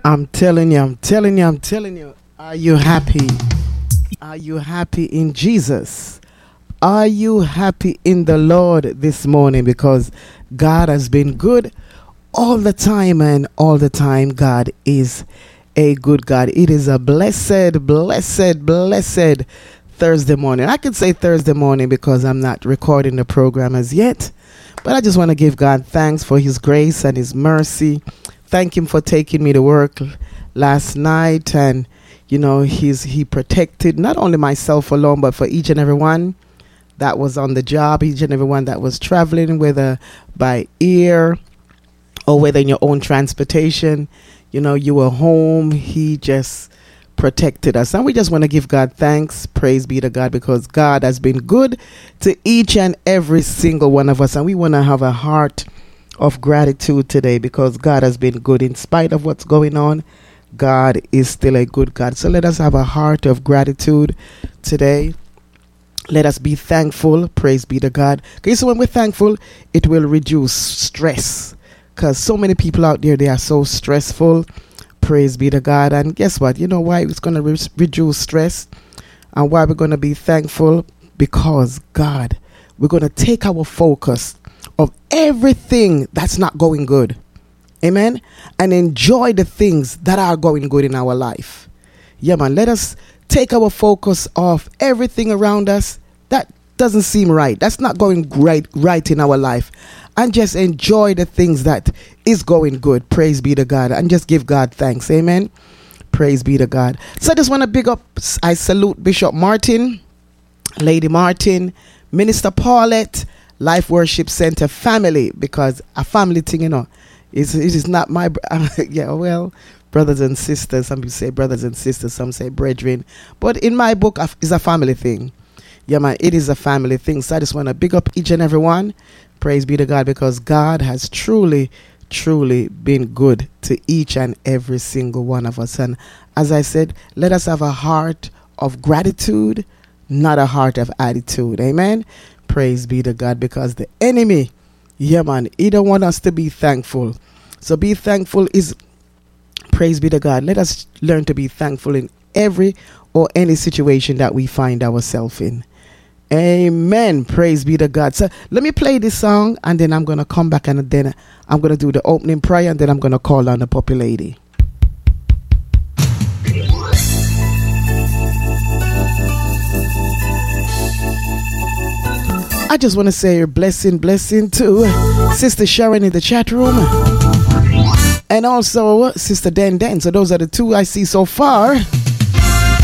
I'm telling you, I'm telling you, I'm telling you. Are you happy? Are you happy in Jesus? Are you happy in the Lord this morning? Because God has been good all the time, and all the time God is a good God. It is a blessed, blessed, blessed Thursday morning. I could say Thursday morning because I'm not recording the program as yet, but I just want to give God thanks for his grace and his mercy. Thank him for taking me to work last night, and he protected not only myself alone, but for each and every one that was on the job, each and every one that was traveling, whether by air or whether in your own transportation. You were home. He just protected us, and we just want to give God thanks. Praise be to God, because God has been good to each and every single one of us, and we want to have a heart of gratitude today, because God has been good in spite of what's going on. God is still a good God. So let us have a heart of gratitude today. Let us be thankful. Praise be to God. Okay, so when we're thankful, it will reduce stress, because so many people out there, they are so stressful. Praise be to God. And guess what? You know why it's going to reduce stress and why we're going to be thankful? Because God, we're going to take our focus of everything that's not going good. Amen. And enjoy the things that are going good in our life. Yeah, man. Let us take our focus off everything around us that doesn't seem right. That's not going right in our life. And just enjoy the things that is going good. Praise be to God. And just give God thanks. Amen. Praise be to God. So I just want to big up. I salute Bishop Martin, Lady Martin, Minister Paulette, Life Worship Center family, because a family thing, it is not my, brothers and sisters. Some people say brothers and sisters, some say brethren. But in my book, it's a family thing. Yeah, man, it is a family thing. So I just want to big up each and every one. Praise be to God, because God has truly, truly been good to each and every single one of us. And as I said, let us have a heart of gratitude, not a heart of attitude. Amen. Praise be to God, because the enemy, yeah, man, he don't want us to be thankful. So be thankful is, praise be to God. Let us learn to be thankful in every or any situation that we find ourselves in. Amen. Praise be to God. So let me play this song, and then I'm going to come back, and then I'm going to do the opening prayer, and then I'm going to call on the puppy lady. I just want to say a blessing to Sister Sharon in the chat room, and also Sister Den. So those are the two I see so far.